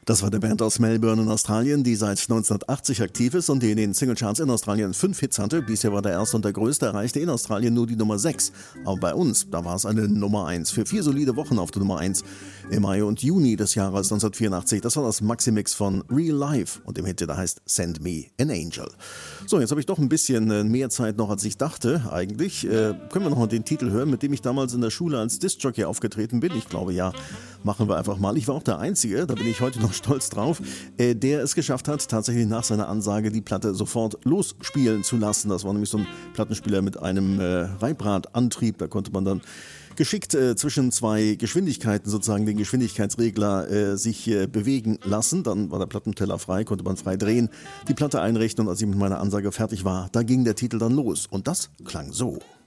Das war der Band aus Melbourne in Australien, die seit 1980 aktiv ist und die in den Singlecharts in Australien 5 Hits hatte. Bisher war der erste und der größte, erreichte in Australien nur die Nummer 6. Aber bei uns, da war es eine Nummer 1. Für 4 solide Wochen auf der Nummer 1 im Mai und Juni des Jahres 1984. Das war das Maxi-Mix von Real Life und dem Hit, der heißt Send Me an Angel. So, jetzt habe ich doch ein bisschen mehr Zeit noch, als ich dachte eigentlich. Können wir noch mal den Titel hören, mit dem ich damals in der Schule als Disc-Jockey aufgetreten bin? Ich glaube, ja, machen wir einfach mal. Ich war auch der Einzige, da bin ich heute noch stolz drauf, der es geschafft hat, tatsächlich nach seiner Ansage die Platte sofort losspielen zu lassen. Das war nämlich so ein Plattenspieler mit einem Reibradantrieb. Da konnte man dann geschickt zwischen zwei Geschwindigkeiten, sozusagen den Geschwindigkeitsregler, sich bewegen lassen. Dann war der Plattenteller frei, konnte man frei drehen, die Platte einrichten und als ich mit meiner Ansage fertig war, da ging der Titel dann los. Und das klang so.